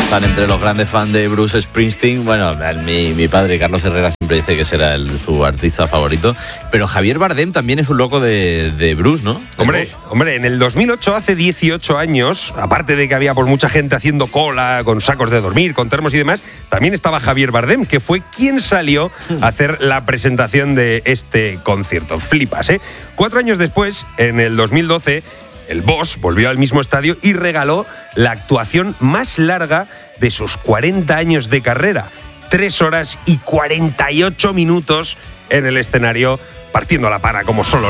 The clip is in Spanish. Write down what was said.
están entre los grandes fans de Bruce Springsteen. Bueno, mi padre, Carlos Herrera, siempre dice que será su artista favorito. Pero Javier Bardem también es un loco de Bruce, ¿no? Hombre, en el 2008, hace 18 años, aparte de que había pues mucha gente haciendo cola con sacos de dormir, con termos y demás, también estaba Javier Bardem, que fue quien salió a hacer la presentación de este concierto. Flipas, ¿eh? 4 años después, en el 2012, el Boss volvió al mismo estadio y regaló la actuación más larga de sus 40 años de carrera. 3 horas y 48 minutos en el escenario, partiendo la para como solo